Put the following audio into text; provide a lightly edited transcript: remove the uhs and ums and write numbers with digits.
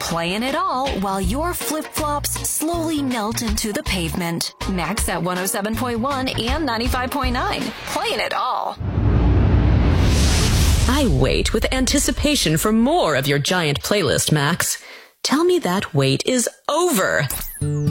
Playing it all while your flip-flops slowly melt into the pavement. Max at 107.1 and 95.9. Playing it all. I wait with anticipation for more of your giant playlist, Max. Tell me that wait is over.